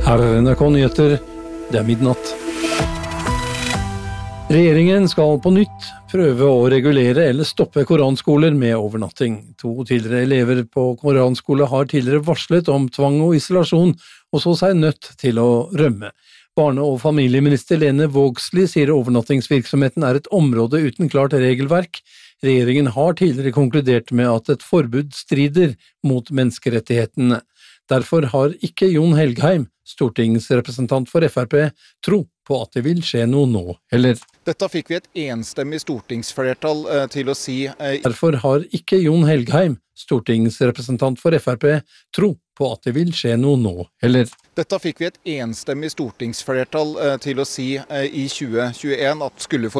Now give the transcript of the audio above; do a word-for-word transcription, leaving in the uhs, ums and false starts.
Her er N R K Nyheter, det er midnatt. Regjeringen skal på nytt prøve å regulere eller stoppe koranskoler med overnatting. To tidligere elever på koranskole har tidligere varslet om tvang og isolasjon, og så seg nødt til å rømme. Barne- og familieminister Lene Vågslid sier overnattingsvirksomheten er et område uten klart regelverk. Regjeringen har tidligere konkludert med at et forbud strider mot menneskerettighetene. Derfor har ikke Jon Helgheim, stortingsrepresentant for F R P, tro på at det vil skje noe nå, eller? Dette fikk vi et enstemmig stortingsflertall eh, til å si. Eh, Derfor har ikke Jon Helgheim, stortingsrepresentant for F R P, tro på at det vil skje noe nå, eller? Dette fikk vi et enstemmig stortingsflertall eh, til å si eh, i tjue tjueen at skulle